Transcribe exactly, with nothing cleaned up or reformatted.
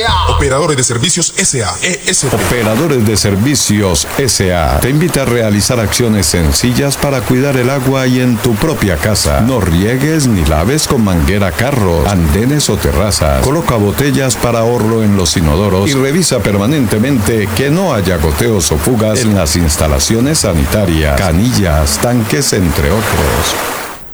A. Operadores de Servicios S A E S P. Operadores de Servicios S A te invita a realizar acciones sencillas para cuidar el agua y en tu propia casa. No riegues ni laves con manguera carros, andenes o terrazas. Coloca botellas para ahorro en los inodoros y revisa permanentemente que no haya goteos o fugas en las instalaciones sanitarias, canillas, tanques, entre otros.